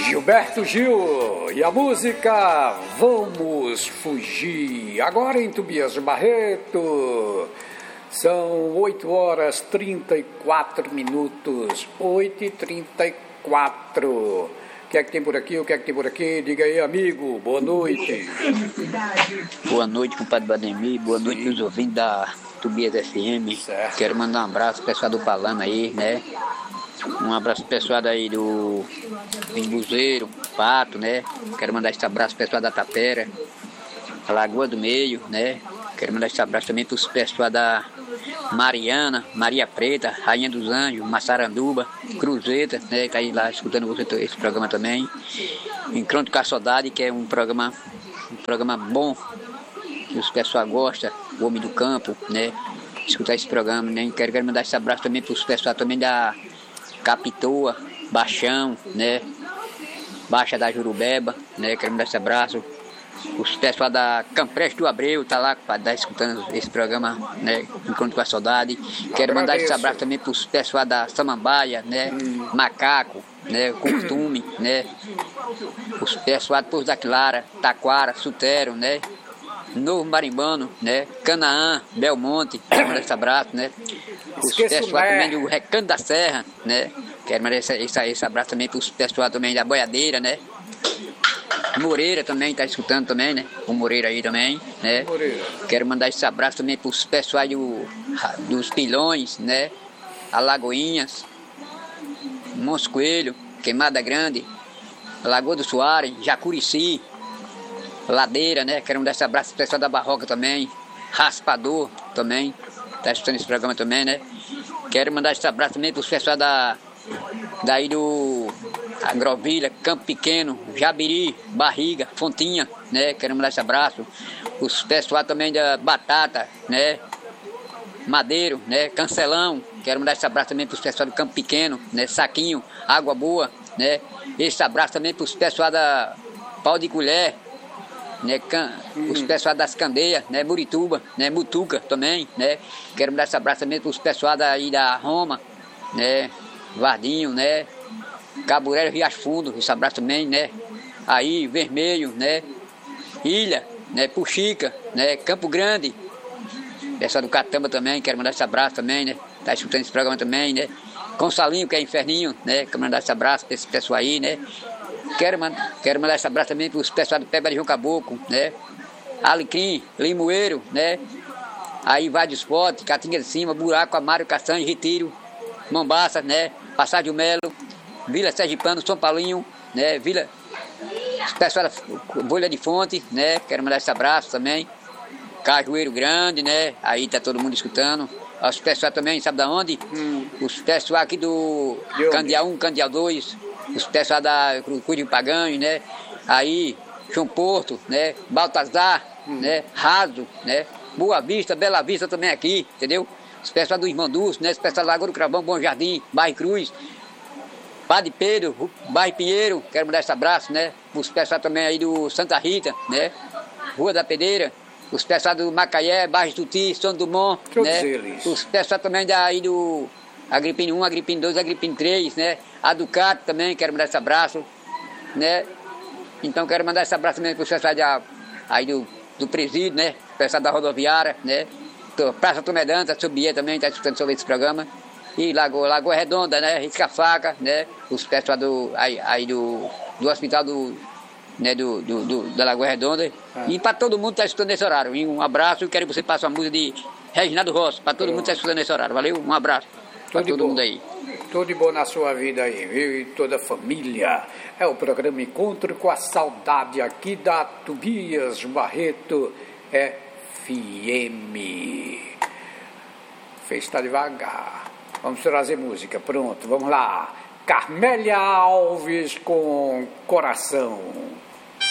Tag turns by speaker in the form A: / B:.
A: Gilberto Gil e a música Vamos Fugir. Agora em Tobias Barreto. São 8h34. 8h34. O que é que tem por aqui? O que é que tem por aqui? Diga aí, amigo. Boa noite.
B: Boa noite, compadre Bademir. Boa noite para os ouvintes da Tobias FM.
A: Certo.
B: Quero mandar um abraço pro pessoal do Palano aí, né? Um abraço pro pessoal aí do Embuzeiro, Pato, né? Quero mandar esse abraço pro pessoal da Tapera, a Lagoa do Meio, né? Quero mandar esse abraço também pros pessoal da Mariana, Maria Preta, Rainha dos Anjos, Massaranduba, Cruzeta, né? Tá aí lá escutando você esse programa também. Encontro com a Saudade, que é um programa bom, que os pessoal gostam, o Homem do Campo, né? Escutar esse programa, né? Quero mandar esse abraço também pros pessoal também da Capitoa, Baixão, né? Baixa da Jurubeba, né? Quero mandar esse abraço. Os pessoal da Campreste do Abreu tá lá para dar escutando esse programa, né? Encontro com a Saudade. Quero mandar esse abraço também para os pessoal da Samambaia, né? Macaco, né? Costume, né? Os pessoal do Pouso da Clara, Taquara, Sutero, né? Novo Marimbano, né? Canaã, Belmonte, quero mandar esse abraço, né? Os pessoal também do Recanto da Serra, né? Quero mandar esse abraço também para os pessoal também da Boiadeira, né? Moreira também tá escutando também, né? O Moreira aí também, né?
A: Moreira.
B: Quero mandar esse abraço também para os pessoal dos Pilões, né? Alagoinhas, Montes Coelho, Queimada Grande, Lagoa do Soares, Jacurici, Ladeira, né? Quero mandar esse abraço pro pessoal da Barroca também, Raspador também, tá escutando esse programa também, né? Quero mandar esse abraço também pros pessoal daí do Agrovilha, Campo Pequeno, Jabiri, Barriga, Fontinha, né? Quero mandar esse abraço. Os pessoal também da Batata, né? Madeiro, né? Cancelão, quero mandar esse abraço também pros pessoal do Campo Pequeno, né? Saquinho, Água Boa, né? Esse abraço também pros pessoal da Pau de Colher, né? Os pessoal das Candeias, né? Murituba, né? Mutuca também, né? Quero mandar esse abraço também pros pessoal daí da Roma, né? Vardinho, né? Caburé, Riacho Fundo, esse abraço também, né? Aí, Vermelho, né? Ilha, né? Puxica, né? Campo Grande, pessoal do Catamba também, quero mandar esse abraço também, né? Tá escutando esse programa também, né? Consalinho, que é Inferninho, né? Quero mandar esse abraço pra esse pessoal aí, né? Quero mandar esse abraço também para os pessoal do Peba de João Caboclo, né? Alecrim, Limoeiro, né? Aí vai de Esporte, Catinga de Cima, Buraco, Amário, Castanho, Retiro, Mombaça, né? Passagem Melo, Vila Sergipano, São Paulinho, né? Os pessoal da Bolha de Fonte, né? Quero mandar esse abraço também. Cajueiro Grande, né? Aí tá todo mundo escutando. Os pessoal também, sabe da onde? Os pessoal aqui do Candial 1, Candial 2, os pessoal da Cruz de Paganho, né? Aí, João Porto, né? Baltazar, né? Raso, né? Boa Vista, Bela Vista também aqui, entendeu? Os pessoal do Irmão Dulce, né? Os pessoal da Lagoa do Cravão, Bom Jardim, Bairro Cruz, Padre Pedro, Bairro Pinheiro, quero mandar esse abraço, né? Os pessoal também aí do Santa Rita, né? Rua da Pedeira, os pessoal do Macaé, Bairro Tuti, São Dumont, né? Os pessoal também daí do Agripino 1, Agripino 2, Agripino 3, né? A Ducato também, quero mandar esse abraço, né? Então quero mandar esse abraço também para os pessoal aí do presídio, né? O pessoal da rodoviária, né? Praça Tomedanta, Subiê também, está escutando sobre esse programa. E Lagoa Redonda, né? Risca-Faca, né? Os pessoal do hospital né? Da Lagoa Redonda. E para todo mundo que está escutando nesse horário. E um abraço, eu quero que você passe uma música de Reginaldo Rossi, para todo mundo que está escutando nesse horário. Valeu? Um abraço para todo mundo aí.
A: Tudo de bom na sua vida aí, viu? E toda a família. É o programa Encontro com a Saudade aqui da Tobias Barreto FM. Fez estar devagar. Vamos trazer música. Pronto, vamos lá. Carmélia Alves com Coração.